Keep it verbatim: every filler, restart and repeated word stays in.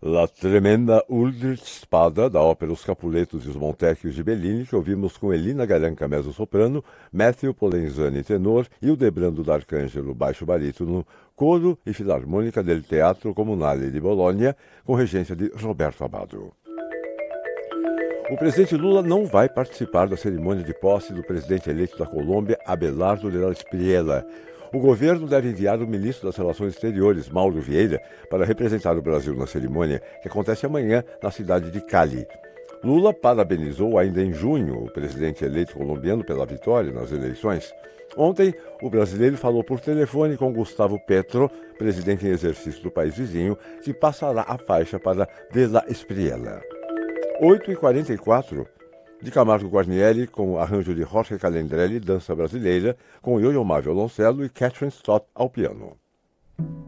La Tremenda Uldrich Spada, da ópera Os Capuletos e os Montecchios de Bellini, que ouvimos com Elina Galhanca, mezzo-soprano, Matthew Polenzani, tenor, e o Debrando d'Arcangelo, baixo barítono, coro e filarmônica del Teatro Comunale de Bologna, com regência de Roberto Abbado. O presidente Lula não vai participar da cerimônia de posse do presidente eleito da Colômbia, Abelardo de la Espriella. O governo deve enviar o ministro das Relações Exteriores, Mauro Vieira, para representar o Brasil na cerimônia, que acontece amanhã na cidade de Cali. Lula parabenizou ainda em junho o presidente eleito colombiano pela vitória nas eleições. Ontem, o brasileiro falou por telefone com Gustavo Petro, presidente em exercício do país vizinho, que passará a faixa para De la Espriella. oito e quarenta e quatro, de Camargo Guarnieri, com arranjo de Jorge Calendrelli, dança brasileira, com Yo-Yo Ma violoncelo e Catherine Stott ao piano.